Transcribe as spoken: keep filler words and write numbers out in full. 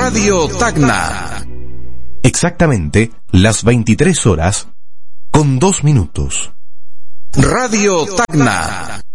Radio Tacna. Exactamente las veintitrés horas con dos minutos. Radio Tacna.